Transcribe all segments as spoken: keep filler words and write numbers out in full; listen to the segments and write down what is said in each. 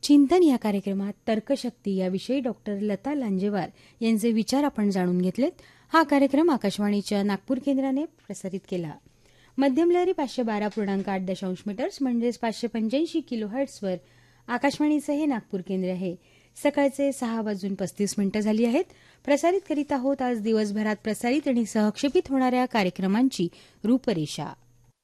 चिंतन या कार्यक्रमात तर्कशक्ती याविषयी डॉक्टर लता लांजेवार यांचे विचार आपण जाणून घेतलेत. हा कार्यक्रम आकाशवाणीच्या नागपूर केंद्राने प्रसारित केला. मध्यम लहरी पाचशे बारा पूर्णांक आठ दशांश मीटर्स म्हणजेच पाचशे पंच्याऐंशी किलो हर्ट्सवर आकाशवाणीचं हे नागपूर केंद्र आहे. सकाळचे सहा वाजून पस्तीस मिनिटं झाली आहेत. प्रसारित करीत आहोत आज दिवसभरात प्रसारित आणि सहक्षेपित होणाऱ्या कार्यक्रमांची रूपरेषा.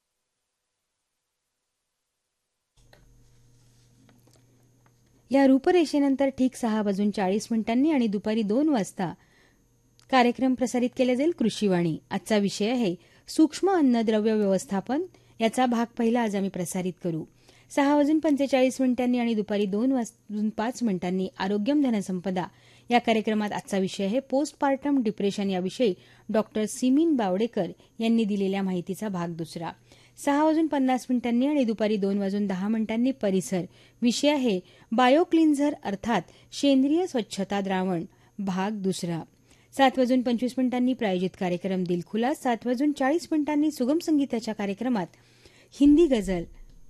या रूपरेषेनंतर ठीक सहा वाजून चाळीस मिनिटांनी आणि दुपारी दोन वाजता कार्यक्रम प्रसारित केला जाईल कृषीवाणी. आजचा विषय आहे सूक्ष्म अन्नद्रव्य व्यवस्थापन. याचा भाग पहिला आज आम्ही प्रसारित करू. सहा वाजून पंचेचाळीस मिनिटांनी आणि दुपारी दोन वाजून पाच मिनिटांनी आरोग्यम धनसंपदा या कार्यक्रमात आजचा विषय आहे पोस्टपार्टम डिप्रेशन याविषयी डॉक्टर सिमीन बावडेकर यांनी दिलेल्या माहितीचा भाग दुसरा. सहा वाजून पन्नास मिनिटांनी आणि दुपारी दोन वाजून दहा मिनिटांनी परिसर. विषय आहे बायोक्लिन्झर अर्थात सेंद्रिय स्वच्छता द्रावण भाग दुसरा. सात वाजून पंचवीस मिनिटांनी प्रायोजित कार्यक्रम दिलखुलास. सात वाजून चाळीस मिनिटांनी सुगम संगीताच्या कार्यक्रमात हिंदी गझल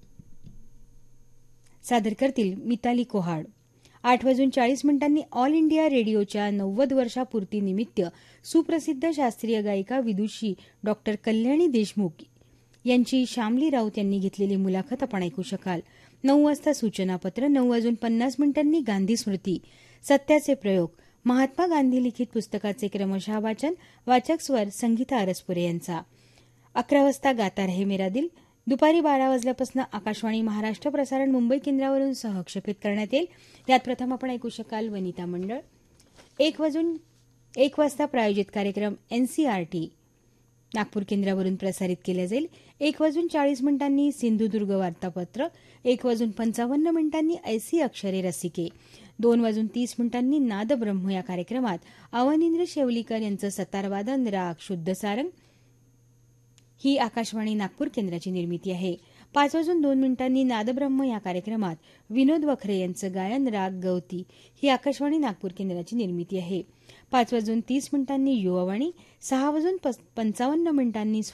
सादर करतील मिताली कोहाड. आठ वाजून चाळीस मिनिटांनी ऑल इंडिया रेडिओच्या नव्वद वर्षापूर्तीनिमित्त सुप्रसिद्ध शास्त्रीय गायिका विदुषी डॉक्टर कल्याणी देशमुख यांची श्यामली राऊत यांनी घेतलेली मुलाखत आपण ऐकू शकाल. नऊ वाजता सूचनापत्र. नऊ वाजून पन्नास मिनिटांनी गांधी स्मृती सत्याचे प्रयोग महात्मा गांधी लिखित पुस्तकाचे क्रमशः वाचन. वाचक स्वर संगीता अरसपुरे यांचा. अकरा वाजता गाता रहे मेरा दिल. दुपारी बारा वाजल्यापासून आकाशवाणी महाराष्ट्र प्रसारण मुंबई केंद्रावरून सहक्षेपित करण्यात येईल. त्यात प्रथम आपण ऐकू शकाल वनिता मंडळ. एक वाजून एक वाजता प्रायोजित कार्यक्रम एनसीआरटी नागपूर केंद्रावरून प्रसारित केला जाईल. एक वाजून चाळीस मिनिटांनी सिंधुदुर्ग वार्तापत्र. एक वाजून पंचावन्न मिनिटांनी ऐसी अक्षरे रसिके. दोन वाजून तीस मिनिटांनी नादब्रह्म या कार्यक्रमात अवनींद्र शेवलीकर यांचं सतारवादन राग शुद्ध सारंग ही आकाशवाणी नागपूर केंद्राची निर्मिती आहे. पाच वाजून दोन मिनिटांनी नादब्रह्म या कार्यक्रमात विनोद वखरे यांचं गायन राग गवती ही आकाशवाणी नागपूर केंद्राची निर्मिती आहे. पाच वाजून तीस मिनिटांनी युवावाणी. सहा वाजून पंचावन्न मिनिटांनी